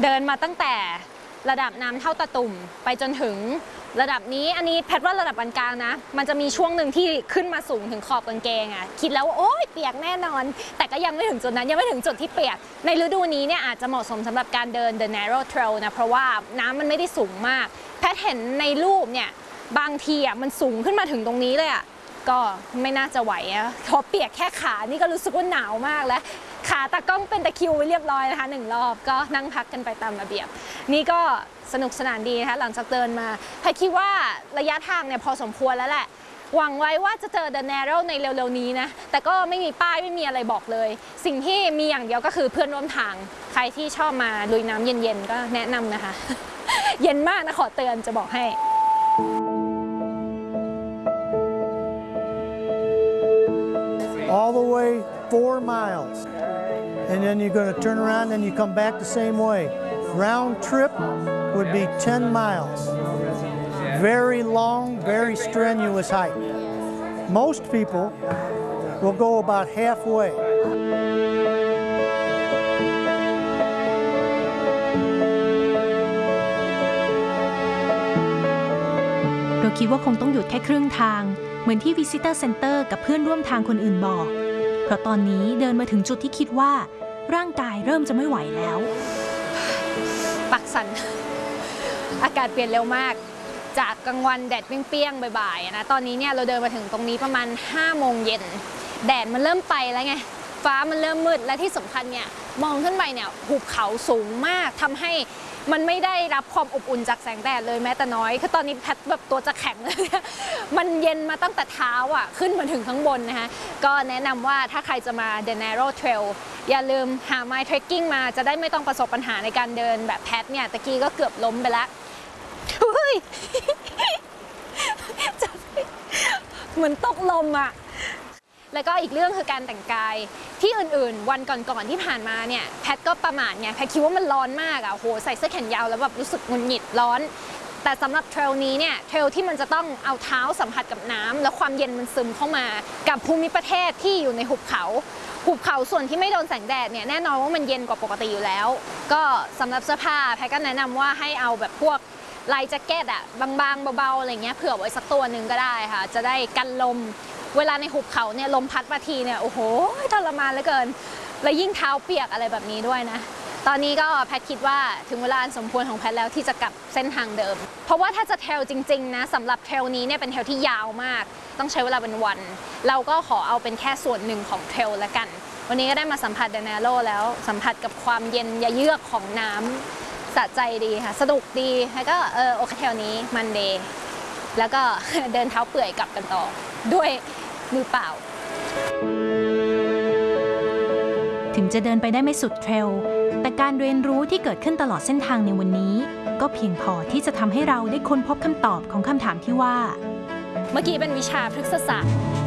เดินมาตั้งแต่ระดับน้ำเท่าตะตุ่มไปจนถึงระดับนี้อันนี้แพทว่าระดับปานกลางนะมันจะมีช่วงหนึ่งที่ขึ้นมาสูงถึงขอบกางเกงอ่ะคิดแล้วว่าโอ๊ยเปียกแน่นอนแต่ก็ยังไม่ถึงจุดนั้นยังไม่ถึงจุดที่เปียกในฤดูนี้เนี่ยอาจจะเหมาะสมสำหรับการเดิน The Narrow Trail นะเพราะว่าน้ำมันไม่ได้สูงมากแพทเห็นในรูปเนี่ยบางทีอ่ะมันสูงขึ้นมาถึงตรงนี้เลยอ่ะก็ไม่น่าจะไหวอ่ะพอเปียกแค่ขานี่ก็รู้สึกว่าหนาวมากแล้วขาตากล้องเป็นตะคิวไว้เรียบร้อยนะคะ1 รอบก็นั่งพักกันไปตามระเบียบนี่ก็สนุกสนานดีนะคะหลังจากเดินมาแพทคิดว่าระยะทางเนี่ยพอสมควรแล้วแหละหวังไว้ว่าจะเจอ The Narrow ในเร็วๆนี้นะแต่ก็ไม่มีป้ายไม่มีอะไรบอกเลยสิ่งที่มีอย่างเดียวก็คือเพื่อนร่วมทางใครที่ชอบมาลุยน้ำเย็นๆก็แนะนำนะคะ เย็นมากนะขอเตือนจะบอกให้ all the way 4 miles and then you're going to turn around and you come back the same way. Round trip would be 10 miles. Very long, very strenuous hike. Most people will go about halfway. เราคิดว่าคงต้องหยุดแค่ครึ่งทางเหมือนที่ Visitor Center กับเพื่อนร่วมทางคนอื่นบอกเพราะตอนนี้เดินมาถึงจุดที่คิดว่าร่างกายเริ่มจะไม่ไหวแล้วปักสันอากาศเปลี่ยนเร็วมากจากกลางวันแดดเปรี้ยงๆบ่ายๆนะตอนนี้เนี่ยเราเดินมาถึงตรงนี้ประมาณ5 โมงเย็นแดดมันเริ่มไปแล้วไงฟ้ามันเริ่มมืดและที่สำคัญเนี่ยมองขึ้นไปเนี่ยหุบเขาสูงมากทำให้มันไม่ได้รับความอบอุ่นจากแสงแดดเลยแม้แต่น้อยคือตอนนี้แพทแบบตัวจะแข็งเลยมันเย็นมาตั้งแต่เท้าอ่ะขึ้นมาถึงข้างบนนะคะก็แนะนำว่าถ้าใครจะมา The Narrow Trail อย่าลืมหา My Trekking มาจะได้ไม่ต้องประสบปัญหาในการเดินแบบแพทเนี่ยตะกี้ก็เกือบล้มไปแล้วเฮ้ย เหมือนตกลมอ่ะแล้วก็อีกเรื่องคือการแต่งกายที่อื่นๆวันก่อนๆที่ผ่านมาเนี่ยแพทก็ประมาทไงแพทคิดว่ามันร้อนมากอ่ะโหใส่เสื้อแขนยาวแล้วแบบรู้สึกหงุดหงิดร้อนแต่สำหรับเทรลนี้เนี่ยเทรลที่มันจะต้องเอาเท้าสัมผัสกับน้ำแล้วความเย็นมันซึมเข้ามากับภูมิประเทศที่อยู่ในหุบเขาส่วนที่ไม่โดนแสงแดดเนี่ยแน่นอนว่ามันเย็นกว่าปกติอยู่แล้วก็สำหรับเสื้อผ้าแพทก็แนะนำว่าให้เอาแบบพวกลายแจ็คเก็ตอะบางๆเบาๆอะไรเงี้ยเผื่อไว้สักตัวหนึ่งก็ได้ค่ะจะได้กันลมเวลาในหุบเขาเนี่ยลมพัดมาทีเนี่ยโอ้โหทรมานเหลือเกินและยิ่งเท้าเปียกอะไรแบบนี้ด้วยนะตอนนี้ก็แพทคิดว่าถึงเวลาสมควรของแพทแล้วที่จะกลับเส้นทางเดิมเพราะว่าถ้าจะเทรลจริงๆนะสำหรับเทรลนี้เนี่ยเป็นเทรลที่ยาวมากต้องใช้เวลาเป็นวันเราก็ขอเอาเป็นแค่ส่วนหนึ่งของเทรลละกันวันนี้ก็ได้มาสัมผัส The Narrow แล้วสัมผัสกับความเย็นเยือกของน้ำสะใจดีค่ะสนุกดีแล้วก็โอเคเทรลนี้มันเดย์แล้วก็เดินเท้าเปื่อยกลับกันต่อด้วยมือเปล่าถึงจะเดินไปได้ไม่สุดเทรลแต่การเรียนรู้ที่เกิดขึ้นตลอดเส้นทางในวันนี้ก็เพียงพอที่จะทำให้เราได้ค้นพบคำตอบของคำถามที่ว่าเมื่อกี้เป็นวิชาพฤกษศาสตร์